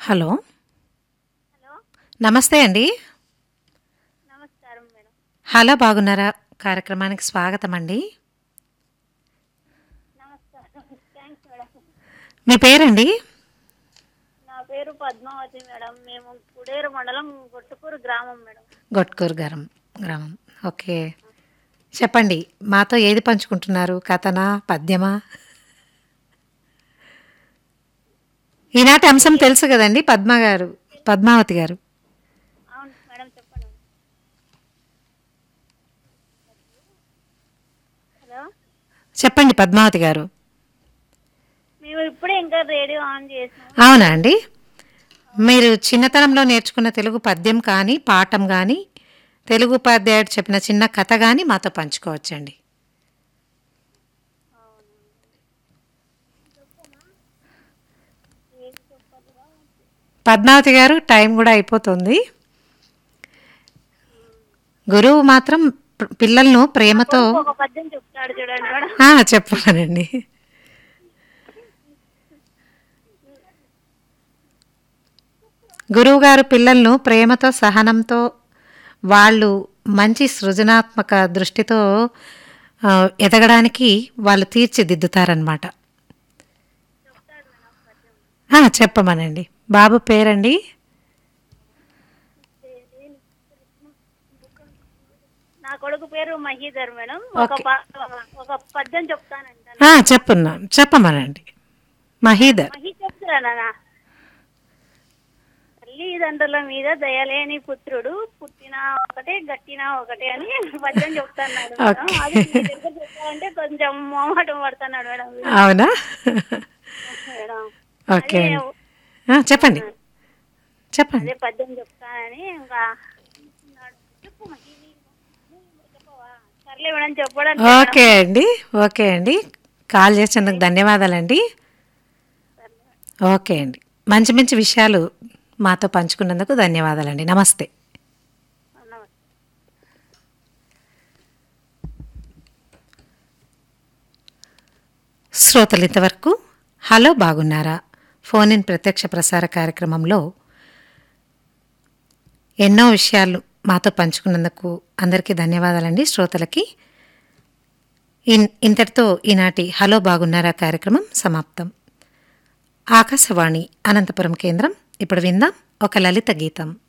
Hello. Hello. నమస్తే అండి. నమస్కారం మేడం. హలో బాగున్నారా? కార్యక్రమానికి స్వాగతం అండి. నమస్కారం. Thanks madam. మీ పేరండి? నా పేరు పద్మావతి మేడం. మేము కుడేరు మండలం గొట్టుకూరు గ్రామం మేడం. గొట్కూరు గ్రామం. ఓకే. చెప్పండి. మాతో ఏది పంచుకుంటున్నారు? కథనా? పద్యమా? ఈనాటి అంశం తెలుసు కదండి పద్మావతి గారు. అవును మేడం, చెప్పండి. హలో. చెప్పండి పద్మావతి గారు. మేము ఇప్పుడే ఇంకా రేడియో ఆన్ చేసాము. అవునా అండి? మీరు చిన్నతనంలో నేర్చుకున్న తెలుగు పద్యం కానీ పాఠం కానీ తెలుగు ఉపాధ్యాయుడు చెప్పిన చిన్న కథ కానీ మాతో పంచుకోవచ్చండి. అవును. చెప్పనా? ఏం చెప్పాలిరా? పద్మావతి గారు, టైం కూడా అయిపోతుంది. గురువు మాత్రం పిల్లలను నా ప్రేమతో కొడుకు ఒక పద్యం చెప్తాడు చూడండి మేడం. చెప్పానండి. గురువుగారు పిల్లలను ప్రేమతో సహనంతో వాళ్ళు మంచి సృజనాత్మక దృష్టితో ఎదగడానికి వాళ్ళు తీర్చిదిద్దుతారనమాట. చెప్తాడు మేడం పద్యం. చెప్పమనండి. బాబు పేరండి? నా కొడుకు పేరు మహీధర్ మేడం. ఓకే. ఒక పద్యం చెప్తానంట. చెప్పమనండి. మహీధర్. మహి చెప్తురా నాన్న. తల్లిదండ్రుల మీద దయలేని పుత్రుడు పుట్టినా ఒకటే గట్టినా ఒకటే అని పద్యం చెప్తున్నాడు మేడం. ఓకే. అది మీ దగ్గర చెప్పాలంటే కొంచెం మొహమాటం పడుతున్నాడు మేడం. అవునా? మేడం ఓకే అదే అండి. చెప్పండి. అదే పద్యం చెప్తానని ఇంకా అన్నాడు. చెప్పు మహి, చెప్పవా? సర్లే మేడం, చెప్పడానికి ఓకే అండి. కాల్ చేసినందుకు ధన్యవాదాలండి. ఓకే అండి. మంచి మంచి విషయాలు మాతో పంచుకున్నందుకు ధన్యవాదాలండి. నమస్తే. శ్రోతలు ఇంతవరకు హలో బాగున్నారా ఫోన్ ఇన్ ప్రత్యక్ష ప్రసార కార్యక్రమంలో ఎన్నో విషయాలు మాతో పంచుకున్నందుకు అందరికీ ధన్యవాదాలండి. శ్రోతలకి ఇంతటితో ఈనాటి హలో బాగున్నారా కార్యక్రమం సమాప్తం. ఆకాశవాణి అనంతపురం కేంద్రం. ఇప్పుడు విందాం ఒక లలిత గీతం.